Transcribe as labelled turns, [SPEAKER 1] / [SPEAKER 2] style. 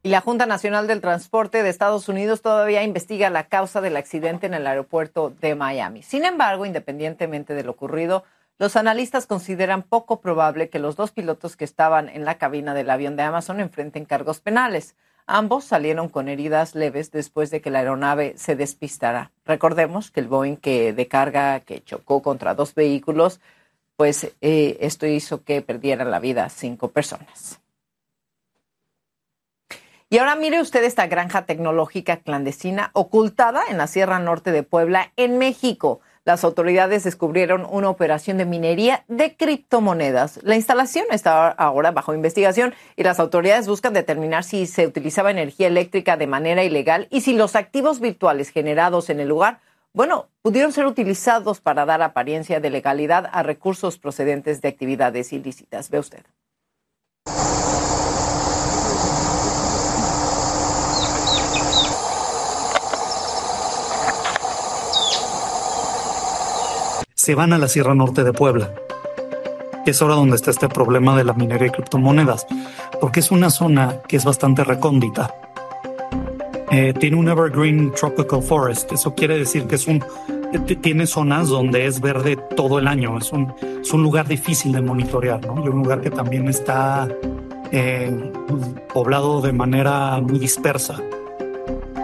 [SPEAKER 1] Y la Junta Nacional del Transporte de Estados Unidos todavía investiga la causa del accidente en el aeropuerto de Miami. Sin embargo, independientemente de lo ocurrido, los analistas consideran poco probable que los dos pilotos que estaban en la cabina del avión de Amazon enfrenten cargos penales. Ambos salieron con heridas leves después de que la aeronave se despistara. Recordemos que el Boeing de carga que chocó contra dos vehículos, pues esto hizo que perdieran la vida 5 personas. Y ahora mire usted esta granja tecnológica clandestina ocultada en la Sierra Norte de Puebla, en México. Las autoridades descubrieron una operación de minería de criptomonedas. La instalación está ahora bajo investigación y las autoridades buscan determinar si se utilizaba energía eléctrica de manera ilegal y si los activos virtuales generados en el lugar, pudieron ser utilizados para dar apariencia de legalidad a recursos procedentes de actividades ilícitas. Ve usted.
[SPEAKER 2] Se van a la Sierra Norte de Puebla. Es ahora donde está este problema de la minería de criptomonedas, porque es una zona que es bastante recóndita. Tiene un evergreen tropical forest. Eso quiere decir que tiene zonas donde es verde todo el año. Es un lugar difícil de monitorear, ¿no? Y un lugar que también está poblado de manera muy dispersa.